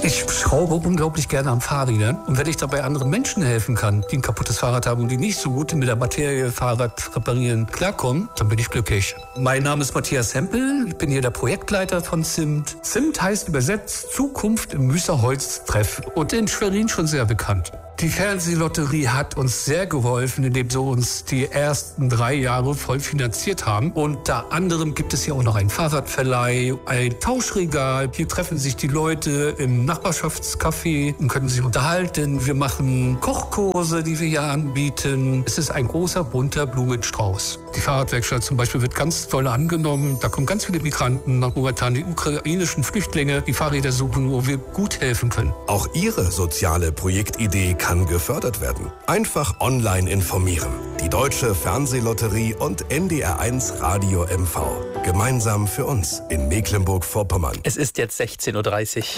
Ich schraube unglaublich gerne am Fahrrädern. Und wenn ich dabei anderen Menschen helfen kann, die ein kaputtes Fahrrad haben und die nicht so gut mit der Materie Fahrrad reparieren klarkommen, dann bin ich glücklich. Mein Name ist Matthias Hempel. Ich bin hier der Projektleiter von ZIMT. ZIMT heißt übersetzt Zukunft im Müßerholz-Treff und in Schwerin schon sehr bekannt. Die Fernsehlotterie hat uns sehr geholfen, indem sie uns die ersten 3 Jahre voll finanziert haben. Unter anderem gibt es hier auch noch einen Fahrradverleih, ein Tauschregal. Hier treffen sich die Leute im Nachbarschaftscafé und können sich unterhalten. Wir machen Kochkurse, die wir hier anbieten. Es ist ein großer, bunter Blumenstrauß. Die Fahrradwerkstatt zum Beispiel wird ganz toll angenommen. Da kommen ganz viele Migranten nach momentan, die ukrainischen Flüchtlinge, die Fahrräder suchen, wo wir gut helfen können. Auch Ihre soziale Projektidee kann gefördert werden. Einfach online informieren. Die Deutsche Fernsehlotterie und NDR1 Radio MV. Gemeinsam für uns in Mecklenburg-Vorpommern. Es ist jetzt 16:30 Uhr.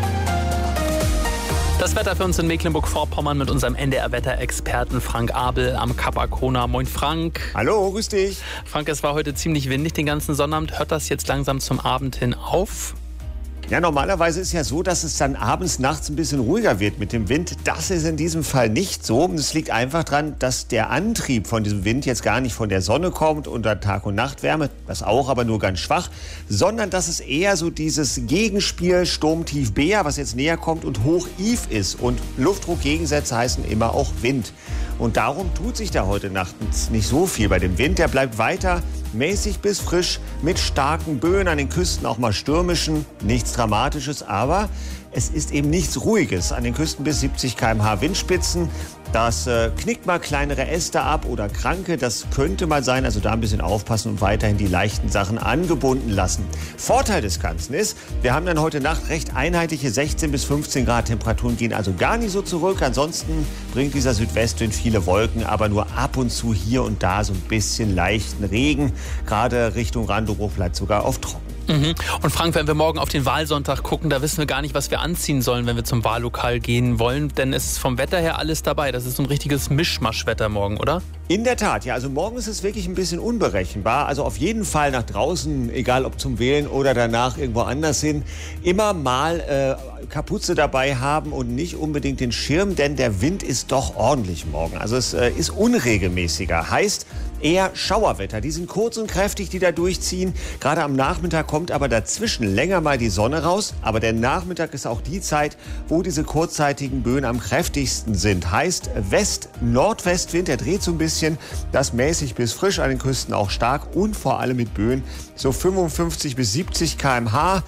Das Wetter für uns in Mecklenburg-Vorpommern mit unserem NDR-Wetterexperten Frank Abel am Kap Arkona. Moin Frank. Hallo, grüß dich. Frank, es war heute ziemlich windig den ganzen Sonnabend. Hört das jetzt langsam zum Abend hin auf? Ja, normalerweise ist ja so, dass es dann abends, nachts ein bisschen ruhiger wird mit dem Wind. Das ist in diesem Fall nicht so. Es liegt einfach daran, dass der Antrieb von diesem Wind jetzt gar nicht von der Sonne kommt unter Tag- und Nachtwärme, das auch, aber nur ganz schwach, sondern dass es eher so dieses Gegenspiel Sturmtief Bea, was jetzt näher kommt, und Hoch Yves ist. Und Luftdruckgegensätze heißen immer auch Wind. Und darum tut sich da heute Nacht nicht so viel bei dem Wind. Der bleibt weiter mäßig bis frisch mit starken Böen, an den Küsten auch mal stürmischen. Nichts Dramatisches, aber es ist eben nichts Ruhiges. An den Küsten bis 70 km/h Windspitzen. Das knickt mal kleinere Äste ab oder Kranke. Das könnte mal sein. Also da ein bisschen aufpassen und weiterhin die leichten Sachen angebunden lassen. Vorteil des Ganzen ist, wir haben dann heute Nacht recht einheitliche 16 bis 15 Grad. Temperaturen gehen also gar nicht so zurück. Ansonsten bringt dieser Südwestwind viele Wolken, aber nur ab und zu hier und da so ein bisschen leichten Regen. Gerade Richtung Randobruch bleibt sogar oft trocken. Und Frank, wenn wir morgen auf den Wahlsonntag gucken, da wissen wir gar nicht, was wir anziehen sollen, wenn wir zum Wahllokal gehen wollen. Denn es ist vom Wetter her alles dabei. Das ist so ein richtiges Mischmaschwetter morgen, oder? In der Tat, ja. Also morgen ist es wirklich ein bisschen unberechenbar. Also auf jeden Fall nach draußen, egal ob zum Wählen oder danach irgendwo anders hin, immer mal Kapuze dabei haben und nicht unbedingt den Schirm, denn der Wind ist doch ordentlich morgen. Also es ist unregelmäßiger. Heißt eher Schauerwetter. Die sind kurz und kräftig, die da durchziehen. Gerade am Nachmittag kommt aber dazwischen länger mal die Sonne raus. Aber der Nachmittag ist auch die Zeit, wo diese kurzzeitigen Böen am kräftigsten sind. Heißt West-Nordwestwind, der dreht so ein bisschen. Das mäßig bis frisch, an den Küsten auch stark und vor allem mit Böen so 55 bis 70 km/h.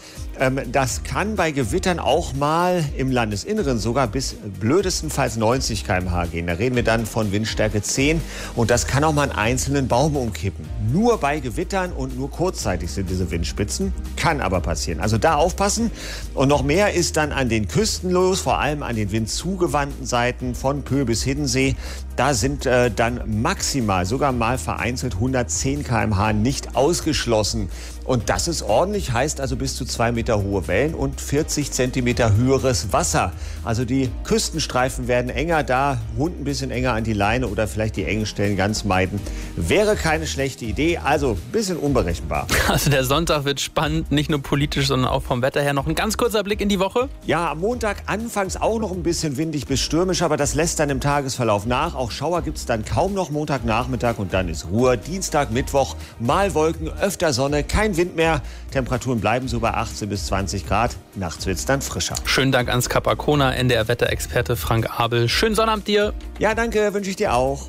Das kann bei Gewittern auch mal im Landesinneren sogar bis blödestenfalls 90 km/h gehen. Da reden wir dann von Windstärke 10 und das kann auch mal einen einzelnen Baum umkippen. Nur bei Gewittern und nur kurzzeitig sind diese Windspitzen, kann aber passieren. Also da aufpassen. Und noch mehr ist dann an den Küsten los, vor allem an den windzugewandten Seiten von Pö bis Hiddensee. Da sind dann maximal, sogar mal vereinzelt 110 km/h nicht ausgeschlossen. Und das ist ordentlich, heißt also bis zu 2 Meter hohe Wellen und 40 Zentimeter höheres Wasser. Also die Küstenstreifen werden enger, da Hund ein bisschen enger an die Leine oder vielleicht die engen Stellen ganz meiden. Wäre keine schlechte Idee, also ein bisschen unberechenbar. Also der Sonntag wird spannend, nicht nur politisch, sondern auch vom Wetter her. Noch ein ganz kurzer Blick in die Woche. Ja, am Montag anfangs auch noch ein bisschen windig bis stürmisch, aber das lässt dann im Tagesverlauf nach. Auch Schauer gibt es dann kaum noch Montagnachmittag und dann ist Ruhe. Dienstag, Mittwoch, mal Wolken, öfter Sonne, kein Wind mehr. Temperaturen bleiben so bei 18 bis 20 Grad. Nachts wird es dann frischer. Schönen Dank ans Kap Arkona, NDR-Wetterexperte Frank Abel. Schönen Sonnabend dir. Ja, danke, wünsche ich dir auch.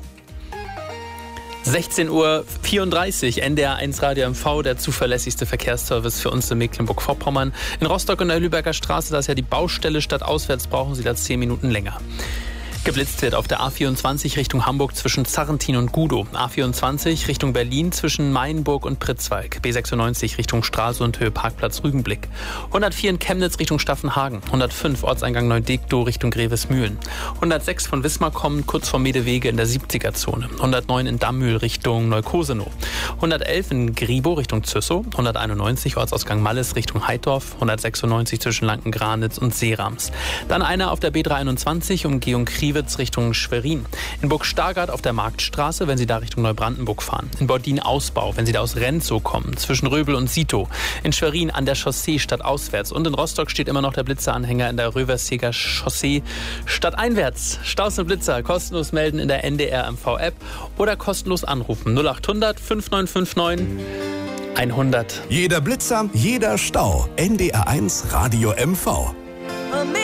16:34 Uhr, NDR1 Radio MV, der zuverlässigste Verkehrsservice für uns in Mecklenburg-Vorpommern. In Rostock in der Lübecker Straße, da ist ja die Baustelle, statt auswärts brauchen Sie da 10 Minuten länger. Geblitzt wird auf der A24 Richtung Hamburg zwischen Zarrentin und Gudow. A24 Richtung Berlin zwischen Mainburg und Pritzwalk. B96 Richtung Stralsund, Höhe Parkplatz Rügenblick. 104 in Chemnitz Richtung Staffenhagen. 105 Ortseingang Neudektow Richtung Grevesmühlen. 106 von Wismar kommend kurz vor Medewege in der 70er-Zone. 109 in Dammühl Richtung Neukosenow. 111 in Gribow Richtung Züssow. 191 Ortsausgang Malles Richtung Heidorf. 196 zwischen Lanken-Granitz und Seerams. Dann einer auf der B321 Umgehung Kriel Priewitz Richtung Schwerin. In Burg Stargard auf der Marktstraße, wenn Sie da Richtung Neubrandenburg fahren. In Bordin-Ausbau, wenn Sie da aus Renzow kommen, zwischen Röbel und Sito. In Schwerin an der Chaussee stadtauswärts. Und in Rostock steht immer noch der Blitzeranhänger in der Röverseger Chaussee stadteinwärts. Staus und Blitzer kostenlos melden in der NDR MV-App oder kostenlos anrufen 0800 5959 100. Jeder Blitzer, jeder Stau. NDR1 Radio MV.